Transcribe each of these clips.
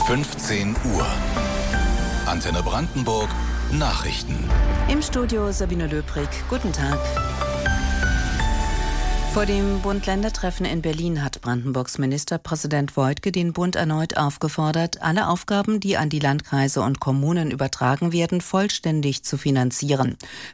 15 Uhr. Antenne Brandenburg, Nachrichten. Im Studio Sabine Löbrig. Guten Tag. Vor dem Bund-Länder-Treffen in Berlin hat Brandenburgs Ministerpräsident Woidke den Bund erneut aufgefordert, alle Aufgaben, die an die Landkreise und Kommunen übertragen werden, vollständig zu finanzieren.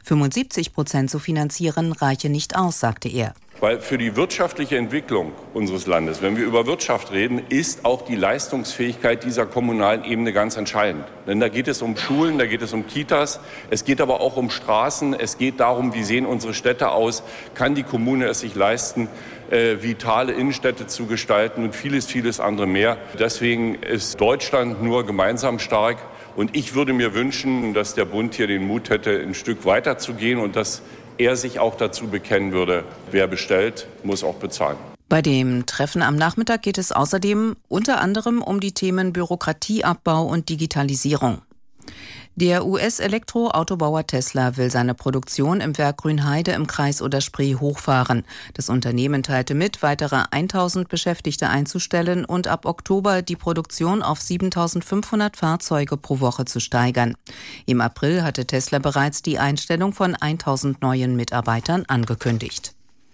75% zu finanzieren reiche nicht aus, sagte er. Weil für die wirtschaftliche Entwicklung unseres Landes, wenn wir über Wirtschaft reden, ist auch die Leistungsfähigkeit dieser kommunalen Ebene ganz entscheidend. Denn da geht es um Schulen, da geht es um Kitas, es geht aber auch um Straßen, es geht darum, wie sehen unsere Städte aus, kann die Kommune es sich leisten, vitale Innenstädte zu gestalten und vieles, vieles andere mehr. Deswegen ist Deutschland nur gemeinsam stark. Und ich würde mir wünschen, dass der Bund hier den Mut hätte, ein Stück weiter zu gehen und dass er sich auch dazu bekennen würde, wer bestellt, muss auch bezahlen. Bei dem Treffen am Nachmittag geht es außerdem unter anderem um die Themen Bürokratieabbau und Digitalisierung. Der US-Elektroautobauer Tesla will seine Produktion im Werk Grünheide im Kreis Oder-Spree hochfahren. Das Unternehmen teilte mit, weitere 1.000 Beschäftigte einzustellen und ab Oktober die Produktion auf 7.500 Fahrzeuge pro Woche zu steigern. Im April hatte Tesla bereits die Einstellung von 1.000 neuen Mitarbeitern angekündigt.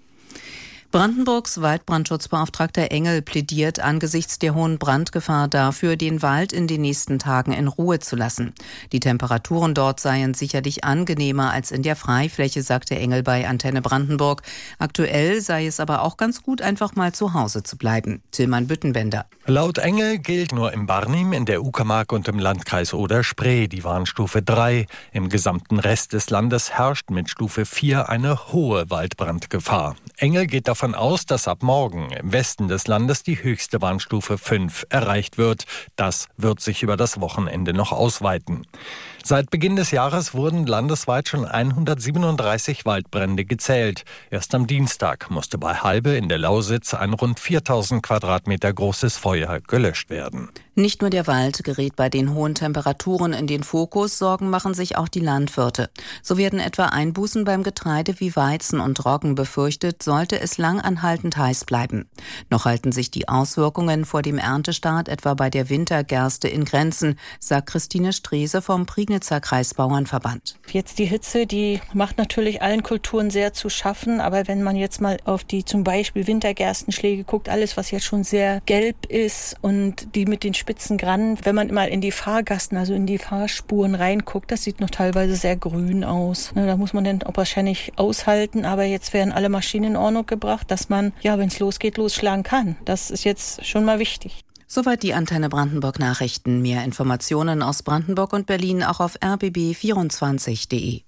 Brandenburgs Waldbrandschutzbeauftragter Engel plädiert angesichts der hohen Brandgefahr dafür, den Wald in den nächsten Tagen in Ruhe zu lassen. Die Temperaturen dort seien sicherlich angenehmer als in der Freifläche, sagte Engel bei Antenne Brandenburg. Aktuell sei es aber auch ganz gut, einfach mal zu Hause zu bleiben. Tilman Büttenbender. Laut Engel gilt nur in Barnim, in der Uckermark und im Landkreis Oder-Spree die Warnstufe 3. Im gesamten Rest des Landes herrscht mit Stufe 4 eine hohe Waldbrandgefahr. Engel geht davon aus, dass ab morgen im Westen des Landes die höchste Warnstufe 5 erreicht wird. Das wird sich über das Wochenende noch ausweiten. Seit Beginn des Jahres wurden landesweit schon 137 Waldbrände gezählt. Erst am Dienstag musste bei Halbe in der Lausitz ein rund 4.000 Quadratmeter großes Feuer gelöscht werden. Nicht nur der Wald gerät bei den hohen Temperaturen in den Fokus, Sorgen machen sich auch die Landwirte. So werden etwa Einbußen beim Getreide wie Weizen und Roggen befürchtet, sollte es langanhaltend heiß bleiben. Noch halten sich die Auswirkungen vor dem Erntestart etwa bei der Wintergerste in Grenzen, sagt Christine Strese vom Prignitzer Kreisbauernverband. Jetzt die Hitze, die macht natürlich allen Kulturen sehr zu schaffen, aber wenn man jetzt mal auf die zum Beispiel Wintergerstenschläge guckt, alles was jetzt schon sehr gelb ist und die mit den spitzen Grannen, wenn man mal in die Fahrgassen, also in die Fahrspuren reinguckt, das sieht noch teilweise sehr grün aus. Da muss man dann auch wahrscheinlich aushalten, aber jetzt werden alle Maschinen in Ordnung gebracht, dass man, ja, wenn es losgeht, losschlagen kann. Das ist jetzt schon mal wichtig. Soweit die Antenne Brandenburg Nachrichten. Mehr Informationen aus Brandenburg und Berlin auch auf rbb24.de.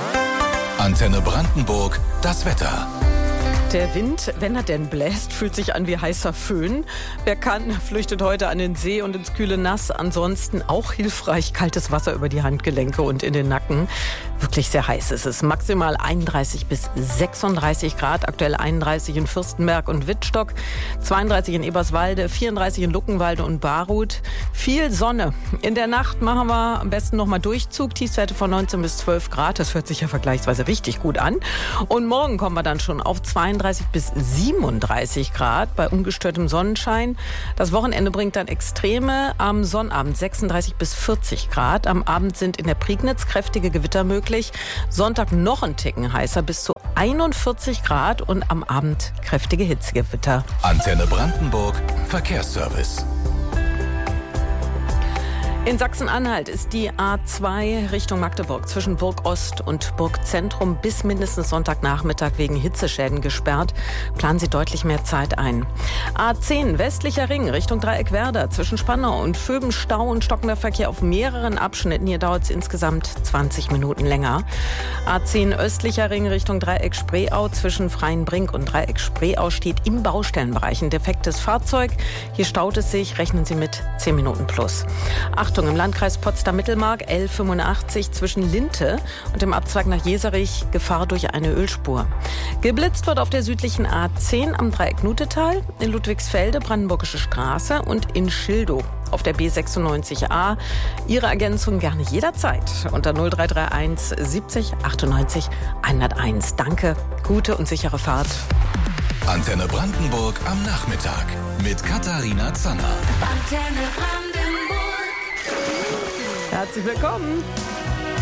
Antenne Brandenburg, das Wetter. Der Wind, wenn er denn bläst, fühlt sich an wie heißer Föhn. Wer kann, flüchtet heute an den See und ins kühle Nass. Ansonsten auch hilfreich kaltes Wasser über die Handgelenke und in den Nacken. Wirklich sehr heiß ist es. Maximal 31 bis 36 Grad. Aktuell 31 in Fürstenberg und Wittstock, 32 in Eberswalde, 34 in Luckenwalde und Barut. Viel Sonne. In der Nacht machen wir am besten nochmal Durchzug. Tiefstwerte von 19 bis 12 Grad. Das hört sich ja vergleichsweise richtig gut an. Und morgen kommen wir dann schon auf 32 bis 37 Grad bei ungestörtem Sonnenschein. Das Wochenende bringt dann Extreme. Am Sonnabend 36 bis 40 Grad. Am Abend sind in der Prignitz kräftige Gewitter möglich. Sonntag noch ein Ticken heißer bis zu 41 Grad und am Abend kräftige Hitzegewitter. Antenne Brandenburg, Verkehrsservice. In Sachsen-Anhalt ist die A2 Richtung Magdeburg zwischen Burg Ost und Burg Zentrum bis mindestens Sonntagnachmittag wegen Hitzeschäden gesperrt. Planen Sie deutlich mehr Zeit ein. A10 westlicher Ring Richtung Dreieckwerder zwischen Spandau und Vöben Stau und stockender Verkehr auf mehreren Abschnitten. Hier dauert es insgesamt 20 Minuten länger. A10 östlicher Ring Richtung Dreieck Spreeau zwischen Freienbrink und Dreieck Spreeau steht im Baustellenbereich ein defektes Fahrzeug. Hier staut es sich, rechnen Sie mit 10 Minuten plus. Achtung, im Landkreis Potsdam-Mittelmark L85 zwischen Linte und dem Abzweig nach Jeserich Gefahr durch eine Ölspur. Geblitzt wird auf der südlichen A10 am Dreieck Nutetal, in Ludwigsfelde Brandenburgische Straße und in Schildow auf der B96a. Ihre Ergänzung gerne jederzeit unter 0331 70 98 101. Danke, gute und sichere Fahrt. Antenne Brandenburg am Nachmittag mit Katharina Zanner. Antenne Brandenburg. Herzlich willkommen.